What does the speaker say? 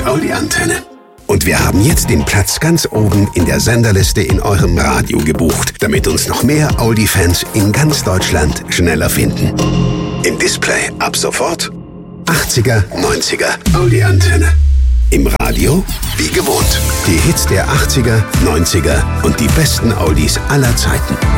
Audi-Antenne. Und wir haben jetzt den Platz ganz oben in der Senderliste in eurem Radio gebucht, damit uns noch mehr Audi-Fans in ganz Deutschland schneller finden. Im Display ab sofort 80er, 90er Audi-Antenne. Im Radio wie gewohnt. Die Hits der 80er, 90er und die besten Audis aller Zeiten.